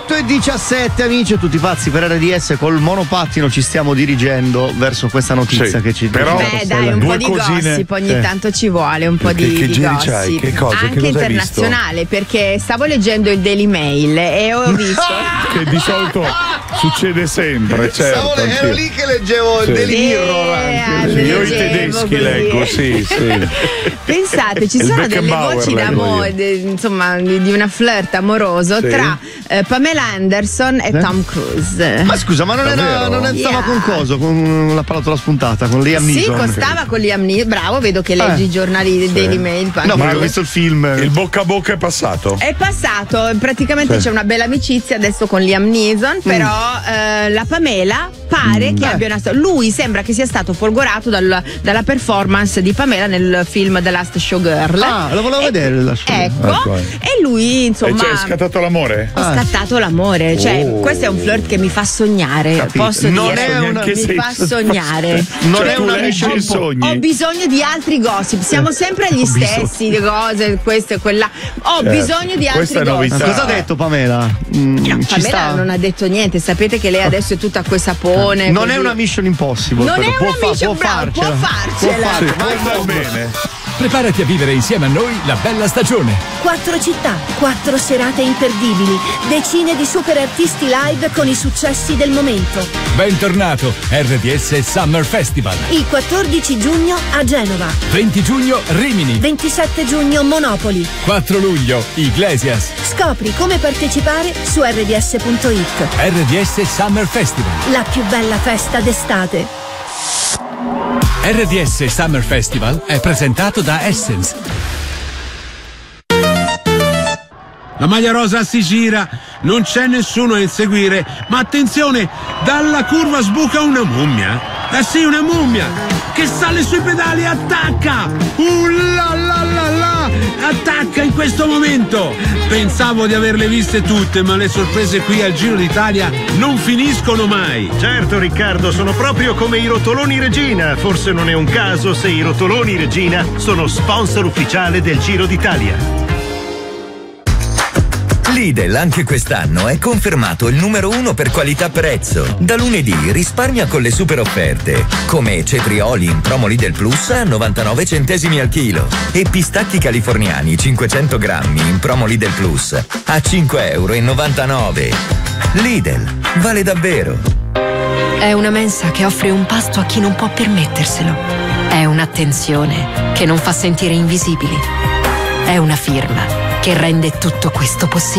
8:17 amici e tutti pazzi per RDS, col monopattino ci stiamo dirigendo verso questa notizia che ci però dai, un po' di cosine. gossip ogni tanto ci vuole, un po' di gossip. Che cosa? Anche che internazionale, perché stavo leggendo il Daily Mail e ho visto che di solito succede sempre, certo. Ero lì che leggevo il Daily Mirror anche. Io i tedeschi così. leggo, sì. Pensate, ci Il sono delle Beckenbauer voci d'amore, insomma, di una flirt amoroso tra Pamela Anderson e Tom Cruise. Ma scusa, ma non stava con coso, con la pallottola spuntata, con Liam Neeson? Sì, costava con Liam Neeson. Bravo, vedo che leggi i giornali del Daily Mail. No, ma ho visto il film. Il bocca a bocca è passato. È passato, praticamente c'è una bella amicizia adesso con Liam Neeson, però la Pamela pare che abbia lui sembra che sia stato folgorato dalla performance di Pamela nel film The Last Showgirl. Lo volevo vedere la sua. Ecco, e lui insomma è scattato l'amore? È scattato l'amore, cioè questo è un flirt che mi fa sognare. Capito. Posso Non dire, è una- mi fa sognare. Non Cioè, è tu una leggi mission i sogni. Ho bisogno di altri gossip, siamo sempre agli stessi, di cose, questo e quella. Ho bisogno di altri Questa è gossip. novità. Cosa ha detto Pamela? Ci Pamela sta? non ha detto niente, sapete che lei adesso è tutta quel sapone. Non così. è una mission impossible. Non però è una mission, bravo, può farcela. Sì, va bene. Preparati a vivere insieme a noi la bella stagione. 4 città, 4 serate imperdibili, decine di super artisti live con i successi del momento. Bentornato RDS Summer Festival. Il 14 giugno a Genova, 20 giugno Rimini. 27 giugno Monopoli. 4 luglio Iglesias. Scopri come partecipare su rds.it. RDS Summer Festival. La più bella festa d'estate. RDS Summer Festival è presentato da Essence. La maglia rosa si gira, non c'è nessuno a inseguire, ma attenzione, dalla curva sbuca una mummia. Sì, una mummia che sale sui pedali e attacca. La la la la, attacca in questo momento. Pensavo di averle viste tutte, ma le sorprese qui al Giro d'Italia non finiscono mai. Certo Riccardo, sono proprio come i rotoloni Regina. Forse non è un caso se i rotoloni Regina sono sponsor ufficiale del Giro d'Italia. Lidl anche quest'anno è confermato il numero 1 per qualità-prezzo. Da lunedì risparmia con le super offerte, come cetrioli in promo Lidl Plus a 99 centesimi al chilo e pistacchi californiani 500 grammi in promo Lidl Plus a 5,99 €. Lidl, vale davvero. È una mensa che offre un pasto a chi non può permetterselo. È un'attenzione che non fa sentire invisibili. È una firma che rende tutto questo possibile.